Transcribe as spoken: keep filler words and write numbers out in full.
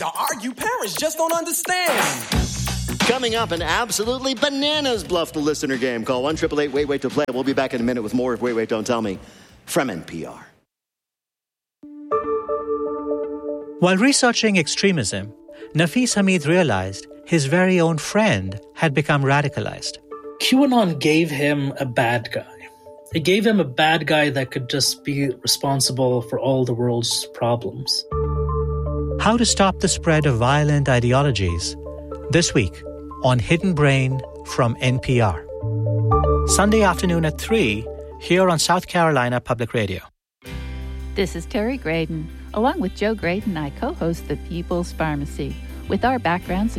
to argue. Parents just don't understand. Coming up, an absolutely bananas bluff the listener game. Call one eight eight eight wait wait to play. We'll be back in a minute with more of Wait Wait Don't Tell Me from N P R. While researching extremism, Nafis Hamid realized his very own friend had become radicalized. QAnon gave him a bad guy. It gave him a bad guy that could just be responsible for all the world's problems. How to stop the spread of violent ideologies. This week on Hidden Brain from N P R. Sunday afternoon at three, here on South Carolina Public Radio. This is Terry Graydon. Along with Joe Graydon, I co-host The People's Pharmacy. With our backgrounds in